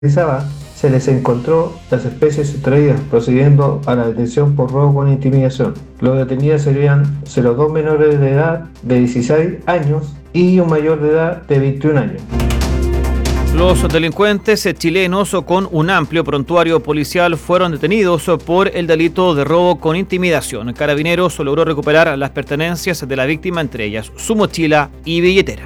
se les encontró las especies sustraídas, procediendo a la detención por robo con intimidación. Los detenidos serían 02 menores de edad de 16 años y un mayor de edad de 21 años. Los delincuentes chilenos con un amplio prontuario policial fueron detenidos por el delito de robo con intimidación. Carabineros logró recuperar las pertenencias de la víctima, entre ellas su mochila y billetera.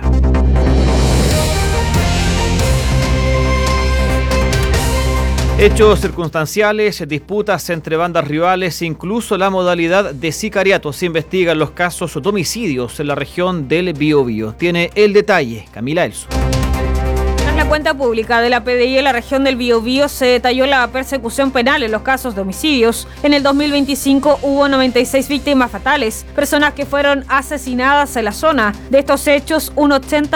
Hechos circunstanciales, disputas entre bandas rivales, incluso la modalidad de sicariato. Se investigan los casos de homicidios en la región del Biobío. Tiene el detalle Camila Elso. En la cuenta pública de la PDI en la región del Biobío se detalló la persecución penal en los casos de homicidios. En el 2025 hubo 96 víctimas fatales, personas que fueron asesinadas en la zona. De estos hechos, un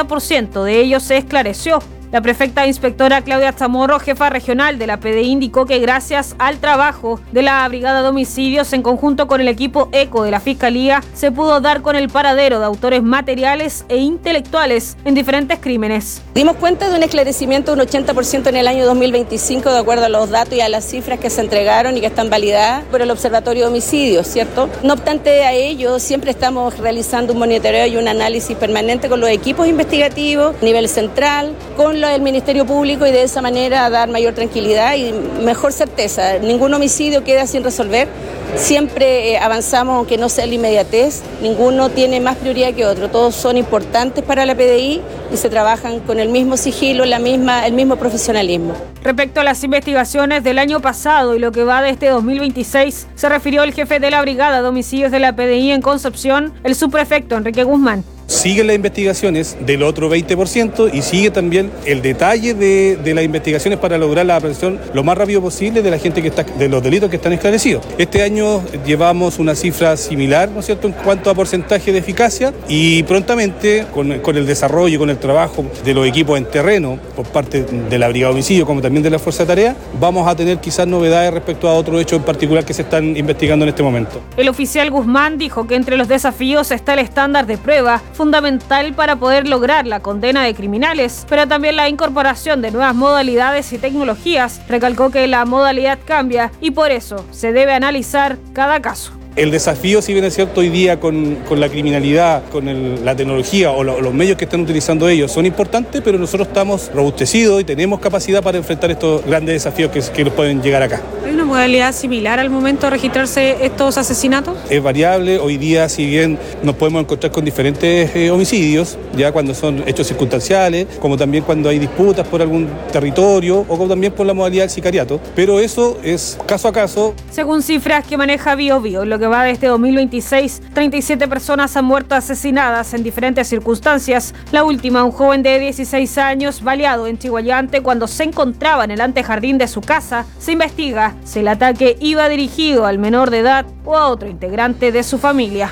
80% de ellos se esclareció. La prefecta inspectora Claudia Chamorro, jefa regional de la PDI, indicó que gracias al trabajo de la Brigada de Homicidios en conjunto con el equipo ECO de la Fiscalía, se pudo dar con el paradero de autores materiales e intelectuales en diferentes crímenes. Dimos cuenta de un esclarecimiento de un 80% en el año 2025, de acuerdo a los datos y a las cifras que se entregaron y que están validadas por el Observatorio de Homicidios, ¿cierto? No obstante a ello, siempre estamos realizando un monitoreo y un análisis permanente con los equipos investigativos a nivel central, con el Ministerio Público, y de esa manera dar mayor tranquilidad y mejor certeza. Ningún homicidio queda sin resolver. Siempre avanzamos, aunque no sea la inmediatez. Ninguno tiene más prioridad que otro. Todos son importantes para la PDI y se trabajan con el mismo sigilo, el mismo profesionalismo. Respecto a las investigaciones del año pasado y lo que va de este 2026, se refirió el jefe de la Brigada de Homicidios de la PDI en Concepción, el subprefecto Enrique Guzmán. Siguen las investigaciones del otro 20% y sigue también el detalle de las investigaciones para lograr la aprehensión lo más rápido posible de la gente de los delitos que están esclarecidos. Este año llevamos una cifra similar, ¿no es cierto?, en cuanto a porcentaje de eficacia, y prontamente con el desarrollo y con el trabajo de los equipos en terreno por parte de la Brigada de Homicidio como también de la Fuerza de Tarea, vamos a tener quizás novedades respecto a otros hechos en particular que se están investigando en este momento. El oficial Guzmán dijo que entre los desafíos está el estándar de prueba, fundamental para poder lograr la condena de criminales, pero también la incorporación de nuevas modalidades y tecnologías. Recalcó que la modalidad cambia y por eso se debe analizar cada caso. El desafío, si bien es cierto, hoy día con la criminalidad, con la tecnología o los medios que están utilizando ellos son importantes, pero nosotros estamos robustecidos y tenemos capacidad para enfrentar estos grandes desafíos que nos pueden llegar acá. ¿Hay una modalidad similar al momento de registrarse estos asesinatos? Es variable. Hoy día, si bien nos podemos encontrar con diferentes homicidios, ya cuando son hechos circunstanciales, como también cuando hay disputas por algún territorio o como también por la modalidad del sicariato, pero eso es caso a caso. Según cifras que maneja Biobío, lo que va de este 2026, 37 personas han muerto asesinadas en diferentes circunstancias. La última, un joven de 16 años baleado en Chihuayante cuando se encontraba en el antejardín de su casa. Se investiga si el ataque iba dirigido al menor de edad o a otro integrante de su familia.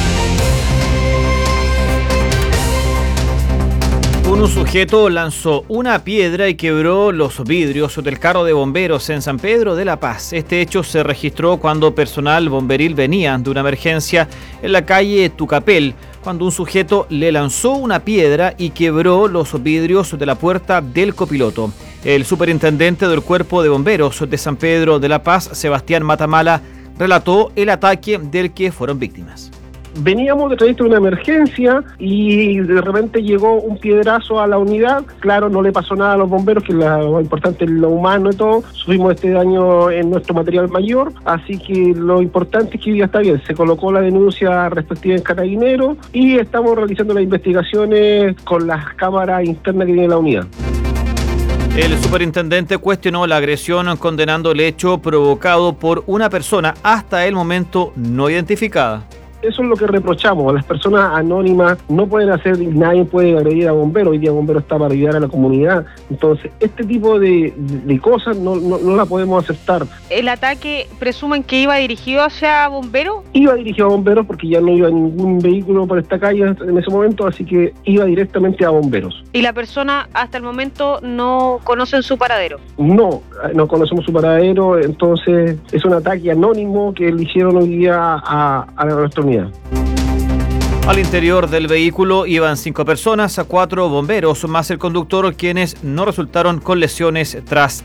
Un sujeto lanzó una piedra y quebró los vidrios del carro de bomberos en San Pedro de la Paz. Este hecho se registró cuando personal bomberil venía de una emergencia en la calle Tucapel, cuando un sujeto le lanzó una piedra y quebró los vidrios de la puerta del copiloto. El superintendente del Cuerpo de Bomberos de San Pedro de la Paz, Sebastián Matamala, relató el ataque del que fueron víctimas. Veníamos de trayecto de una emergencia y de repente llegó un piedrazo a la unidad. Claro, no le pasó nada a los bomberos, que lo importante es lo humano y todo. Sufrimos este daño en nuestro material mayor, así que lo importante es que ya está bien. Se colocó la denuncia respectiva en Carabineros y estamos realizando las investigaciones con las cámaras internas que tiene la unidad. El superintendente cuestionó la agresión, condenando el hecho provocado por una persona hasta el momento no identificada. Eso es lo que reprochamos. Las personas anónimas no pueden hacer, nadie puede agredir a bomberos. Hoy día bombero está para ayudar a la comunidad. Entonces, este tipo de cosas no la podemos aceptar. ¿El ataque presumen que iba dirigido hacia bomberos? Iba dirigido a bomberos porque ya no iba ningún vehículo por esta calle en ese momento, así que iba directamente a bomberos. ¿Y la persona hasta el momento no conocen su paradero? No conocemos su paradero, entonces es un ataque anónimo que le hicieron hoy día a nuestra unidad. Al interior del vehículo iban 5 personas, 4 bomberos, más el conductor, quienes no resultaron con lesiones tras